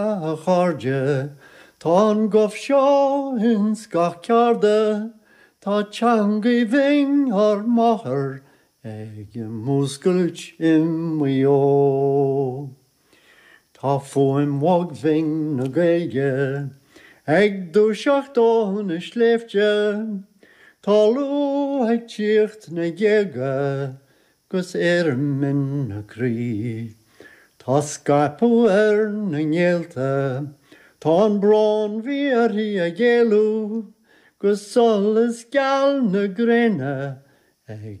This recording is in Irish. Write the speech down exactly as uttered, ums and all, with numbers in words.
a cháde, Tá gof seo in scach cearda, Tá teangaí bhing ar maithir ag múscailt imío. Tá fuaim wag bhing na gaige, ag dú seachtó na sléifte, Tá lú ag tíocht na ggéige, gus éirmin na crí. Tá scapú ar na ngéalta, Tá an brán bhíorí a ggéalú, gus solas geall na gréine ag